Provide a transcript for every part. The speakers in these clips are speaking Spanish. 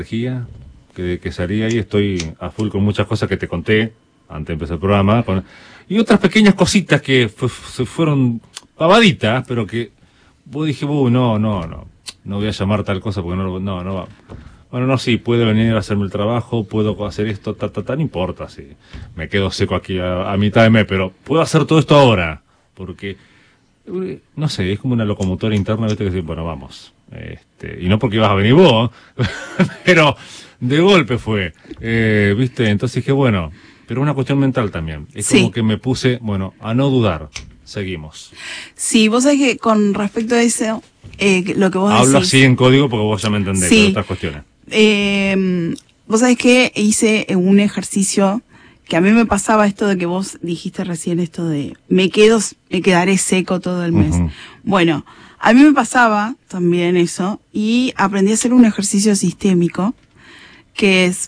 energía que salía ahí, estoy a full con muchas cosas que te conté antes de empezar el programa, y otras pequeñas cositas que se fueron pavaditas, pero que vos dije, no voy a llamar tal cosa porque no va. Bueno, no, sí, puede venir a hacerme el trabajo, puedo hacer esto, no importa, sí, me quedo seco aquí a mitad de mes, pero puedo hacer todo esto ahora, porque, no sé, es como una locomotora interna, viste, que dice, bueno, vamos, y no porque ibas a venir vos, pero de golpe fue, viste, entonces dije, bueno, pero una cuestión mental también, es como que me puse, bueno, a no dudar, seguimos. Sí, vos sabés que con respecto a eso, lo que vos Hablo decís, así en código porque vos ya me entendés, pero otras cuestiones. Vos sabés que hice un ejercicio que a mí me pasaba esto de que vos dijiste recién, esto de me quedaré seco todo el mes. Bueno, a mí me pasaba también eso y aprendí a hacer un ejercicio sistémico que es,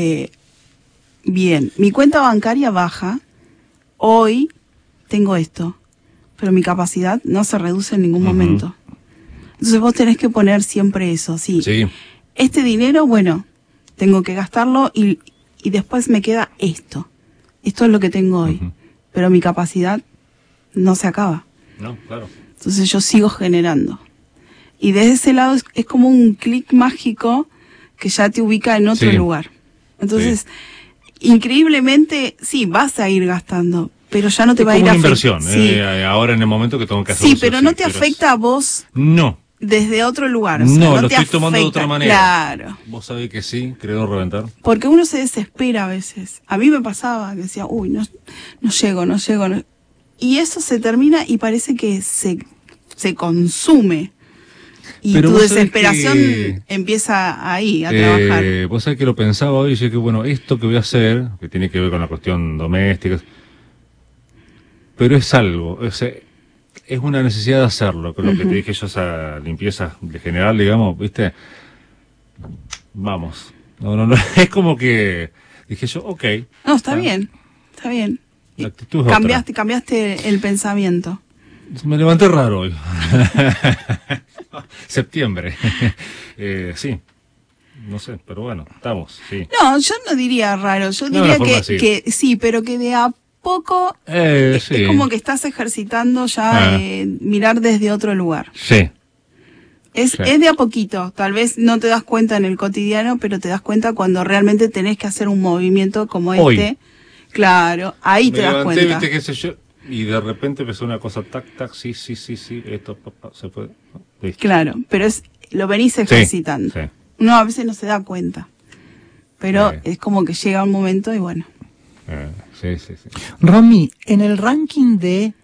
bien, mi cuenta bancaria baja, hoy tengo esto, pero mi capacidad no se reduce en ningún momento. Entonces vos tenés que poner siempre eso, sí. Este dinero, bueno, tengo que gastarlo y después me queda esto. Esto es lo que tengo hoy. Pero mi capacidad no se acaba. No, claro. Entonces yo sigo generando. Y desde ese lado es como un clic mágico que ya te ubica en otro lugar. Entonces, increíblemente, sí, vas a ir gastando, pero ya no te va a ir a afectar. Es como una inversión, ahora en el momento que tengo que hacerlo. Sí, pero no te afecta a vos. No. Desde otro lugar, o sea, no lo estoy tomando de otra manera. Claro. Vos sabés que sí, creo reventar. Porque uno se desespera a veces. A mí me pasaba que decía, uy, no llego. Y eso se termina y parece que se consume. Y pero tu desesperación empieza ahí a trabajar. Vos sabés que lo pensaba hoy y dije que bueno, esto que voy a hacer, que tiene que ver con la cuestión doméstica, pero es algo, es una necesidad de hacerlo, que lo que te dije yo, esa limpieza de general, digamos, ¿viste? Vamos. No, es como que dije yo, ok. No, está bien. La actitud es cambiaste el pensamiento. Me levanté raro hoy. Septiembre. Sí. No sé, pero bueno, estamos, sí. No, yo no diría raro, yo diría que sí, pero que de a poco es como que estás ejercitando ya mirar desde otro lugar. Sí. Es de a poquito, tal vez no te das cuenta en el cotidiano, pero te das cuenta cuando realmente tenés que hacer un movimiento como este. Claro, ahí te das cuenta. ¿Viste, qué sé yo? Y de repente empezó una cosa, tac, sí, esto, se fue. Listo. Claro, pero lo venís ejercitando. Sí. Uno a veces no se da cuenta, pero es como que llega un momento y bueno. Sí. Romy, en el ranking de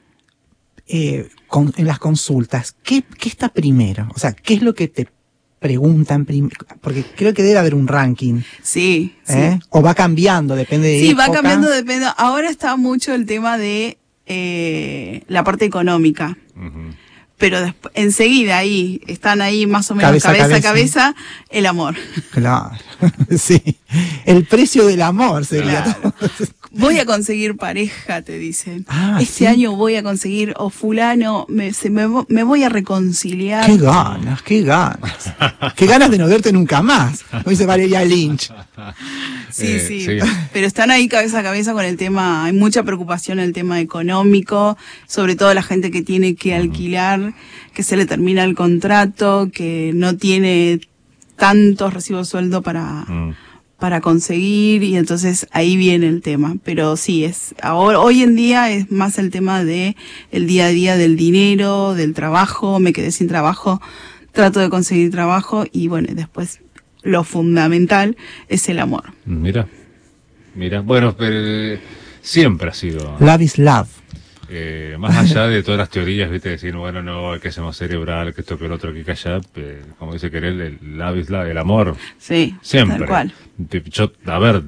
en las consultas, ¿qué está primero? O sea, ¿qué es lo que te preguntan primero? Porque creo que debe haber un ranking. Sí. O va cambiando, depende de época. Va cambiando, depende. Ahora está mucho el tema de la parte económica. Pero después, enseguida están ahí más o menos cabeza, el amor. Claro, sí. El precio del amor sería. Claro. Voy a conseguir pareja, te dicen. Este año voy a conseguir, o fulano, me voy a reconciliar. Qué ganas. Qué ganas de no verte nunca más, como dice Valeria Lynch. Sí. Pero están ahí cabeza a cabeza con el tema, hay mucha preocupación en el tema económico, sobre todo la gente que tiene que alquilar, que se le termina el contrato, que no tiene tantos recibos de sueldo para conseguir, y entonces ahí viene el tema. Pero sí, hoy en día es más el tema de el día a día del dinero, del trabajo, me quedé sin trabajo, trato de conseguir trabajo, y bueno, después lo fundamental es el amor. Mira, bueno, pero siempre ha sido... Love is love. Más allá de todas las teorías, viste, decir, bueno, no, hay que ser más cerebral, que esto, que el otro, que allá, como dice Querel, el love is love, el amor. Sí, siempre. Tal cual. Yo, a ver,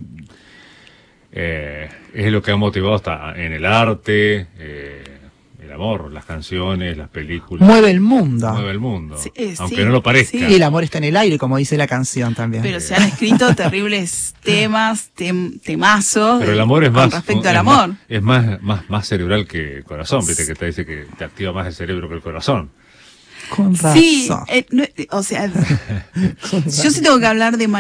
es lo que ha motivado hasta en el arte, el amor, las canciones, las películas. Mueve el mundo. Sí, aunque no lo parezca. Sí. Y el amor está en el aire, como dice la canción también. Pero se han escrito terribles temas, temazos. Pero el amor es con respecto al amor. Es más cerebral que el corazón, viste, que te dice que te activa más el cerebro que el corazón. Con razón. Sí, o sea, yo sí tengo que hablar de